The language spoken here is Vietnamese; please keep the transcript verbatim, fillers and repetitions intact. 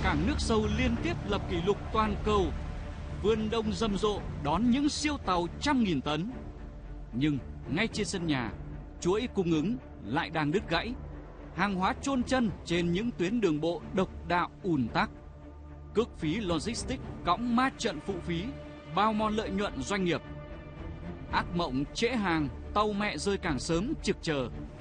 cảng nước sâu liên tiếp lập kỷ lục toàn cầu, vườn đông rầm rộ đón những siêu tàu trăm nghìn tấn. Nhưng ngay trên sân nhà, chuỗi cung ứng lại đang đứt gãy, hàng hóa chôn chân trên những tuyến đường bộ độc đạo ùn tắc. Cước phí logistics cõng ma trận phụ phí, bao mòn lợi nhuận doanh nghiệp. Ác mộng trễ hàng, tàu mẹ rơi càng sớm trực chờ